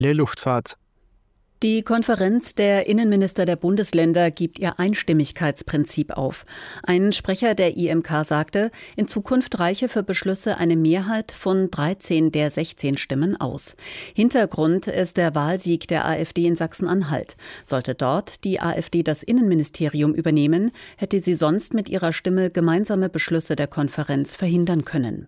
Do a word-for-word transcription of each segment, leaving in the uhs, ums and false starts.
Luftfahrt. Die Konferenz der Innenminister der Bundesländer gibt ihr Einstimmigkeitsprinzip auf. Ein Sprecher der I M K sagte, in Zukunft reiche für Beschlüsse eine Mehrheit von dreizehn der sechzehn Stimmen aus. Hintergrund ist der Wahlsieg der AfD in Sachsen-Anhalt. Sollte dort die AfD das Innenministerium übernehmen, hätte sie sonst mit ihrer Stimme gemeinsame Beschlüsse der Konferenz verhindern können.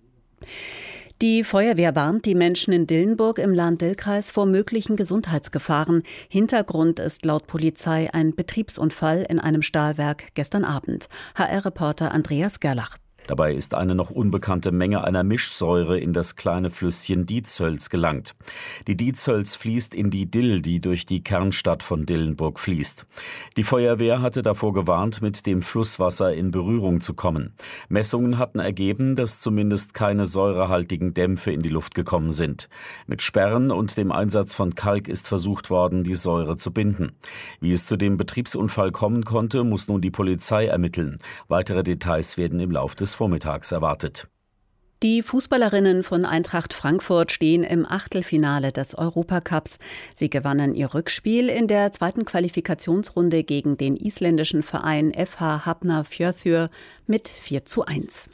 Die Feuerwehr warnt die Menschen in Dillenburg im Lahn-Dill-Kreis vor möglichen Gesundheitsgefahren. Hintergrund ist laut Polizei ein Betriebsunfall in einem Stahlwerk gestern Abend. H R-Reporter Andreas Gerlach. Dabei ist eine noch unbekannte Menge einer Mischsäure in das kleine Flüsschen Diezhölz gelangt. Die Diezhölz fließt in die Dill, die durch die Kernstadt von Dillenburg fließt. Die Feuerwehr hatte davor gewarnt, mit dem Flusswasser in Berührung zu kommen. Messungen hatten ergeben, dass zumindest keine säurehaltigen Dämpfe in die Luft gekommen sind. Mit Sperren und dem Einsatz von Kalk ist versucht worden, die Säure zu binden. Wie es zu dem Betriebsunfall kommen konnte, muss nun die Polizei ermitteln. Weitere Details werden im Laufe des Vormittags erwartet. Die Fußballerinnen von Eintracht Frankfurt stehen im Achtelfinale des Europacups. Sie gewannen ihr Rückspiel in der zweiten Qualifikationsrunde gegen den isländischen Verein F H Hafnarfjörður mit vier zu eins.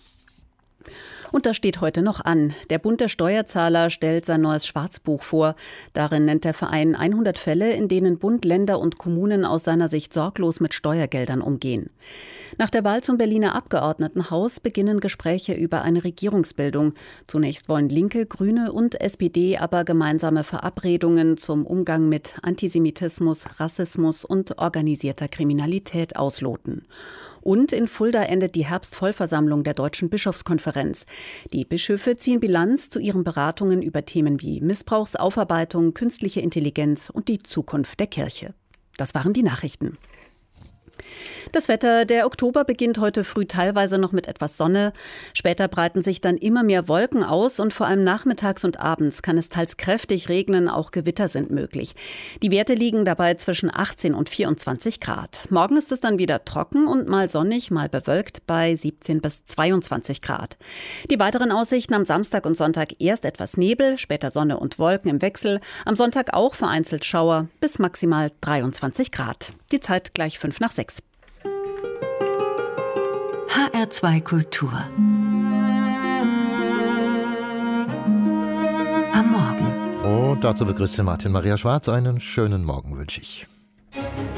Und das steht heute noch an. Der Bund der Steuerzahler stellt sein neues Schwarzbuch vor. Darin nennt der Verein hundert Fälle, in denen Bund, Länder und Kommunen aus seiner Sicht sorglos mit Steuergeldern umgehen. Nach der Wahl zum Berliner Abgeordnetenhaus beginnen Gespräche über eine Regierungsbildung. Zunächst wollen Linke, Grüne und S P D aber gemeinsame Verabredungen zum Umgang mit Antisemitismus, Rassismus und organisierter Kriminalität ausloten. Und in Fulda endet die Herbstvollversammlung der Deutschen Bischofskonferenz. Die Bischöfe ziehen Bilanz zu ihren Beratungen über Themen wie Missbrauchsaufarbeitung, künstliche Intelligenz und die Zukunft der Kirche. Das waren die Nachrichten. Das Wetter: Der Oktober beginnt heute früh teilweise noch mit etwas Sonne. Später breiten sich dann immer mehr Wolken aus und vor allem nachmittags und abends kann es teils kräftig regnen, auch Gewitter sind möglich. Die Werte liegen dabei zwischen achtzehn und vierundzwanzig Grad. Morgen ist es dann wieder trocken und mal sonnig, mal bewölkt bei siebzehn bis zweiundzwanzig Grad. Die weiteren Aussichten: am Samstag und Sonntag erst etwas Nebel, später Sonne und Wolken im Wechsel. Am Sonntag auch vereinzelt Schauer bis maximal dreiundzwanzig Grad. Die Zeit gleich fünf nach sechs. H R zwei Kultur. Am Morgen. Und dazu begrüßt Sie Martin Maria Schwarz. Einen schönen Morgen wünsche ich.